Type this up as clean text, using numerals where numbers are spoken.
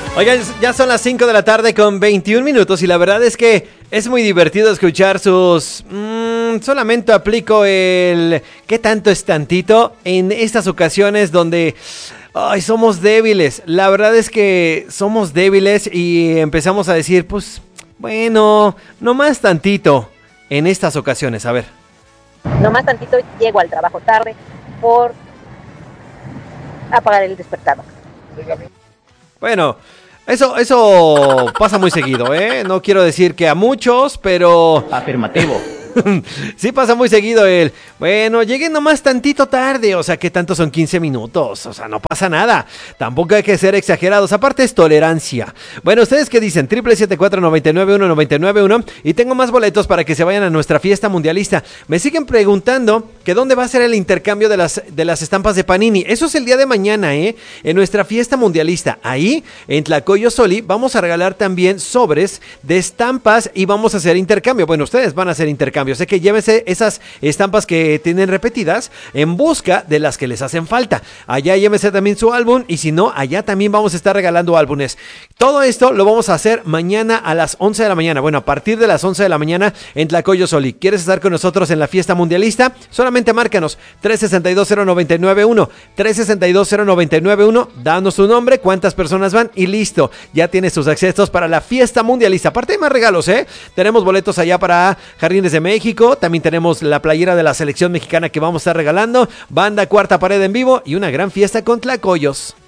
Oigan, ya son las 5 de la tarde con 21 minutos y la verdad es que es muy divertido escuchar sus... solamente aplico el... ¿Qué tanto es tantito? En estas ocasiones donde... Ay, somos débiles. La verdad es que somos débiles y empezamos a decir, pues, bueno, no más tantito en estas ocasiones. A ver. No más tantito llego al trabajo tarde por apagar el despertador. Bueno, eso pasa muy seguido, ¿eh? No quiero decir que a muchos, pero... Afirmativo. Sí pasa muy seguido el, bueno, llegué nomás tantito tarde, o sea, ¿qué tanto son 15 minutos? O sea, no pasa nada, tampoco hay que ser exagerados, aparte es tolerancia. Bueno, ¿ustedes qué dicen? 774-991-991 y tengo más boletos para que se vayan a nuestra fiesta mundialista. Me siguen preguntando que dónde va a ser el intercambio de las estampas de Panini. Eso es el día de mañana, ¿eh? En nuestra fiesta mundialista, ahí, en Tlacoyosoli, vamos a regalar también sobres de estampas y vamos a hacer intercambio. Bueno, ustedes van a hacer intercambio. Sé que llévense esas estampas que tienen repetidas en busca de las que les hacen falta. Allá llévense también su álbum y si no, allá también vamos a estar regalando álbumes. Todo esto lo vamos a hacer mañana a las 11 de la mañana. Bueno, a partir de las 11 de la mañana en Tlacoyosoli. ¿Quieres estar con nosotros en la fiesta mundialista? Solamente márcanos 362-0991, 362-0991, danos tu nombre, cuántas personas van y listo. Ya tienes tus accesos para la fiesta mundialista. Aparte hay más regalos, ¿eh? Tenemos boletos allá para Jardines de México, también tenemos la playera de la selección mexicana que vamos a estar regalando, banda Cuarta Pared en vivo y una gran fiesta con Tlacoyos.